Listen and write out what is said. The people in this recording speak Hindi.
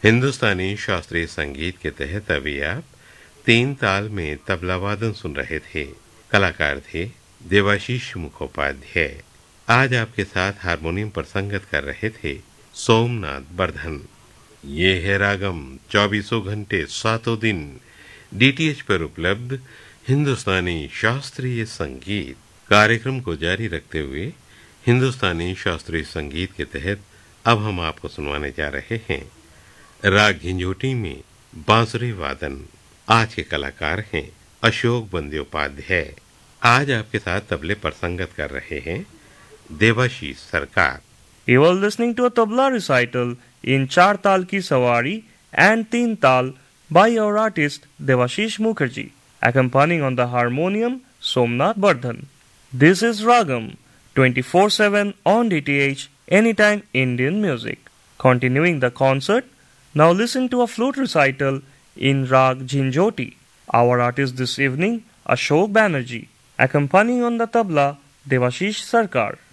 हिंदुस्तानी शास्त्रीय संगीत के तहत अभी आप तीन ताल में तबला वादन सुन रहे थे। कलाकार थे देवाशीष मुखोपाध्याय। आज आपके साथ हारमोनियम पर संगत कर रहे थे सोमनाथ बर्धन। ये है रागम 24 घंटे 7 दिन डीटीएच पर उपलब्ध हिंदुस्तानी शास्त्रीय संगीत। कार्यक्रम को जारी रखते हुए हिंदुस्तानी शास्त्रीय संगीत के तहत अब हम आपको सुनवाने जा रहे हैं राग झंझोटी में बांसुरी वादन। आज के कलाकार हैं अशोक बंद्योपाध्याय। आज आपके साथ तबले पर संगत कर रहे हैं देवाशीष सरकार। You are listening to a tabla recital in Char Tal Ki Sawari and Teen Tal by our artist Devashish Mukherjee, accompanying on the harmonium Somnath Bardhan. This is Ragam 24/7 on DTH Anytime Indian Music. Continuing the concert, now listen to a flute recital in Rag Jhinjhoti. Our artist this evening Ashok Banerjee, accompanying on the tabla Devashish Sarkar.